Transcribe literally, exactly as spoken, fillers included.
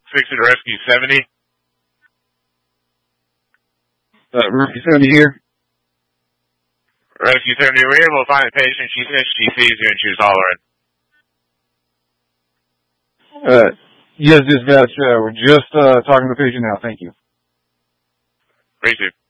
Fix it, Rescue seventy. Uh, Rescue seventy here. Rescue seventy, we're able to find the patient. She says she sees you and she was hollering. Uh, yes, dispatch. Uh, we're just uh, talking to the patient now. Thank you. Great, dude.